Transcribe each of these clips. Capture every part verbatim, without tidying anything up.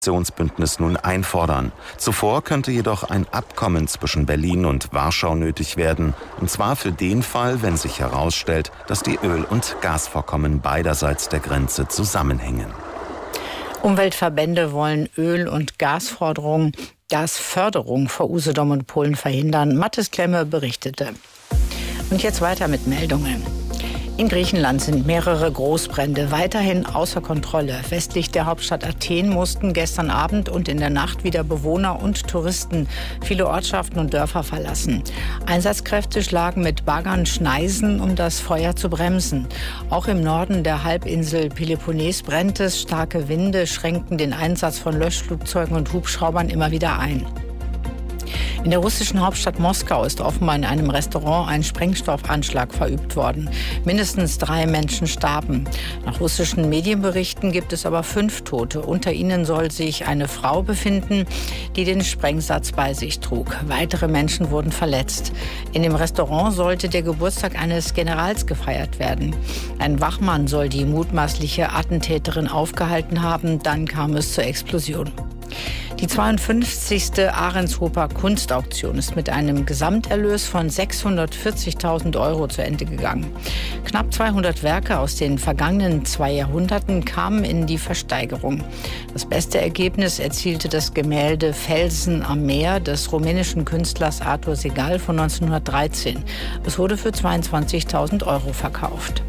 Koalitionsbündnis nun einfordern. Zuvor könnte jedoch ein Abkommen zwischen Berlin und Warschau nötig werden. Und zwar für den Fall, wenn sich herausstellt, dass die Öl- und Gasvorkommen beiderseits der Grenze zusammenhängen. Umweltverbände wollen Öl- und Gasforderungen, Gasförderung vor Usedom und Polen verhindern. Mathis Klemme berichtete. Und jetzt weiter mit Meldungen. In Griechenland sind mehrere Großbrände weiterhin außer Kontrolle. Westlich der Hauptstadt Athen mussten gestern Abend und in der Nacht wieder Bewohner und Touristen viele Ortschaften und Dörfer verlassen. Einsatzkräfte schlagen mit Baggern Schneisen, um das Feuer zu bremsen. Auch im Norden der Halbinsel Peloponnes brennt es. Starke Winde schränkten den Einsatz von Löschflugzeugen und Hubschraubern immer wieder ein. In der russischen Hauptstadt Moskau ist offenbar in einem Restaurant ein Sprengstoffanschlag verübt worden. Mindestens drei Menschen starben. Nach russischen Medienberichten gibt es aber fünf Tote. Unter ihnen soll sich eine Frau befinden, die den Sprengsatz bei sich trug. Weitere Menschen wurden verletzt. In dem Restaurant sollte der Geburtstag eines Generals gefeiert werden. Ein Wachmann soll die mutmaßliche Attentäterin aufgehalten haben. Dann kam es zur Explosion. Die zweiundfünfzigste Ahrenshofer Kunstauktion ist mit einem Gesamterlös von sechshundertvierzigtausend Euro zu Ende gegangen. Knapp zweihundert Werke aus den vergangenen zwei Jahrhunderten kamen in die Versteigerung. Das beste Ergebnis erzielte das Gemälde Felsen am Meer des rumänischen Künstlers Artur Segal von neunzehnhundertdreizehn. Es wurde für zweiundzwanzigtausend Euro verkauft.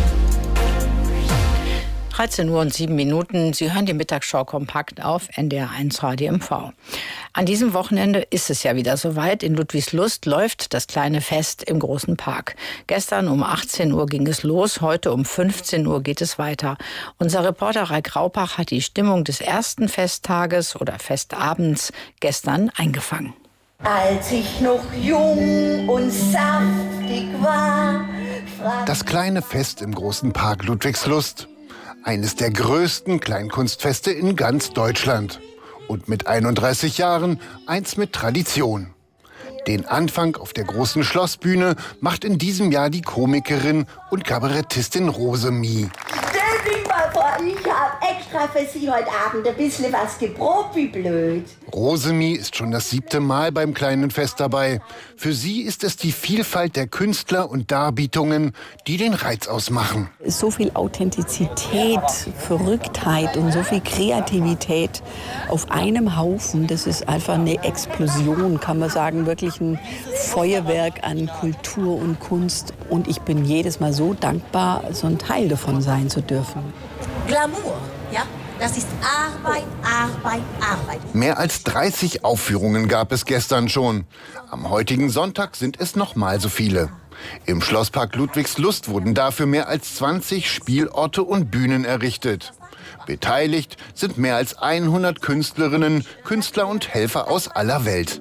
dreizehn Uhr und sieben Minuten. Sie hören die Mittagsschau kompakt auf N D R eins Radio M V. An diesem Wochenende ist es ja wieder soweit. In Ludwigslust läuft das kleine Fest im großen Park. Gestern um achtzehn Uhr ging es los, heute um fünfzehn Uhr geht es weiter. Unser Reporter Raik Raupach hat die Stimmung des ersten Festtages oder Festabends gestern eingefangen. Als ich noch jung und saftig war. Das kleine Fest im großen Park Ludwigslust. Eines der größten Kleinkunstfeste in ganz Deutschland. Und mit einunddreißig Jahren eins mit Tradition. Den Anfang auf der großen Schlossbühne macht in diesem Jahr die Komikerin und Kabarettistin Rosemie. Stell dich mal vor, ich hab extra für Sie heute Abend ein bisschen was geprobt, wie blöd. Rosemie ist schon das siebte Mal beim kleinen Fest dabei. Für sie ist es die Vielfalt der Künstler und Darbietungen, die den Reiz ausmachen. So viel Authentizität, Verrücktheit und so viel Kreativität auf einem Haufen, das ist einfach eine Explosion, kann man sagen, wirklich ein Feuerwerk an Kultur und Kunst. Und ich bin jedes Mal so dankbar, so ein Teil davon sein zu dürfen. Glamour, ja? Das ist Arbeit, Arbeit, Arbeit. Mehr als dreißig Aufführungen gab es gestern schon. Am heutigen Sonntag sind es noch mal so viele. Im Schlosspark Ludwigslust wurden dafür mehr als zwanzig Spielorte und Bühnen errichtet. Beteiligt sind mehr als hundert Künstlerinnen, Künstler und Helfer aus aller Welt.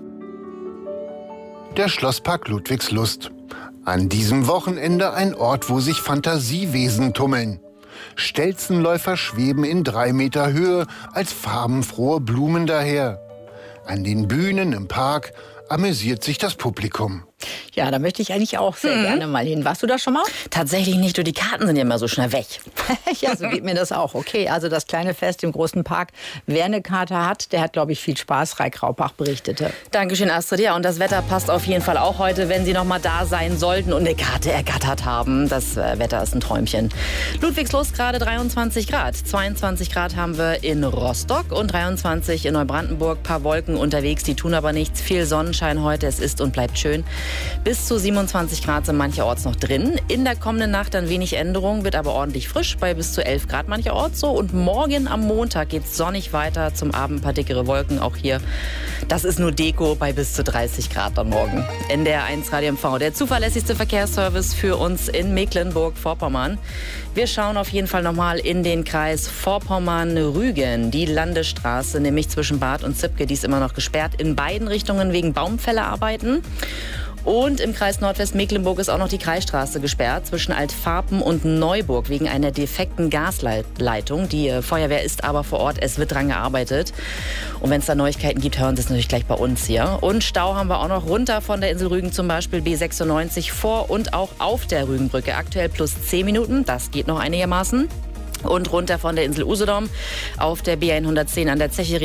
Der Schlosspark Ludwigslust. An diesem Wochenende ein Ort, wo sich Fantasiewesen tummeln. Stelzenläufer schweben in drei Meter Höhe als farbenfrohe Blumen daher. An den Bühnen im Park amüsiert sich das Publikum. Ja, da möchte ich eigentlich auch sehr hm. gerne mal hin. Warst du da schon mal? Tatsächlich nicht, du, die Karten sind ja immer so schnell weg. Ja, so geht mir das auch. Okay, also das kleine Fest im großen Park. Wer eine Karte hat, der hat, glaube ich, viel Spaß. Raik Raupach berichtete. Dankeschön, Astrid. Ja, und das Wetter passt auf jeden Fall auch heute, wenn Sie noch mal da sein sollten und eine Karte ergattert haben. Das äh, Wetter ist ein Träumchen. Ludwigslust gerade dreiundzwanzig Grad. zweiundzwanzig Grad haben wir in Rostock und dreiundzwanzig in Neubrandenburg. Paar Wolken unterwegs, die tun aber nichts. Viel Sonnenschein heute. Es ist und bleibt schön. Bis zu siebenundzwanzig Grad sind mancherorts noch drin. In der kommenden Nacht dann wenig Änderung, wird aber ordentlich frisch bei bis zu elf Grad mancherorts so. Und morgen am Montag geht es sonnig weiter. Zum Abend ein paar dickere Wolken auch hier. Das ist nur Deko bei bis zu dreißig Grad dann morgen. N D R eins Radio M V, der zuverlässigste Verkehrsservice für uns in Mecklenburg-Vorpommern. Wir schauen auf jeden Fall nochmal in den Kreis Vorpommern-Rügen. Die Landesstraße, nämlich zwischen Bad und Zipke, die ist immer noch gesperrt in beiden Richtungen wegen Baumfällerarbeiten. Und im Kreis Nordwestmecklenburg ist auch noch die Kreisstraße gesperrt zwischen Altfarpen und Neuburg wegen einer defekten Gasleitung. Die Feuerwehr ist aber vor Ort, es wird dran gearbeitet. Und wenn es da Neuigkeiten gibt, hören Sie es natürlich gleich bei uns hier. Und Stau haben wir auch noch runter von der Insel Rügen, zum Beispiel B sechsundneunzig vor und auch auf der Rügenbrücke. Aktuell plus zehn Minuten, das geht noch einigermaßen. Und runter von der Insel Usedom auf der B hundertzehn an der Zeche